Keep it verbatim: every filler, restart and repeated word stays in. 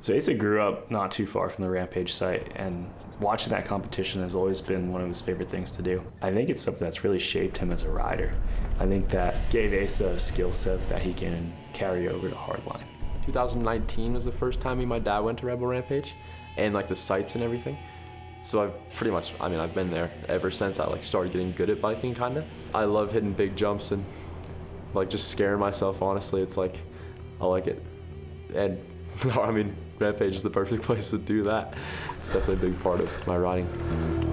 So Asa grew up not too far from the Rampage site, and watching that competition has always been one of his favorite things to do. I think it's something that's really shaped him as a rider. I think that gave Asa a skill set that he can carry over to hardline. two thousand nineteen was the first time me and my dad went to Rebel Rampage, and like the sites and everything. So I've pretty much, I mean, I've been there ever since I like started getting good at biking, kinda. I love hitting big jumps and like just scaring myself, honestly. It's like, I like it. And I mean, Rampage is the perfect place to do that. It's definitely a big part of my riding.